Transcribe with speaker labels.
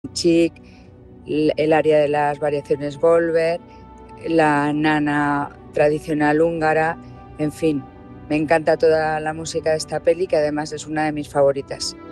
Speaker 1: Chic, el área de las variaciones Goldberg, la nana tradicional húngara, en fin, me encanta toda la música de esta peli, que además es una de mis favoritas.